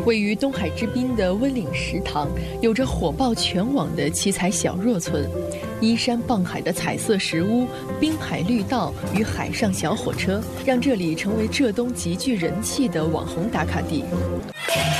位于东海之滨的温岭食堂，有着火爆全网的七彩小若村，依山傍海的彩色石屋、滨海绿道与海上小火车，让这里成为浙东极具人气的网红打卡地。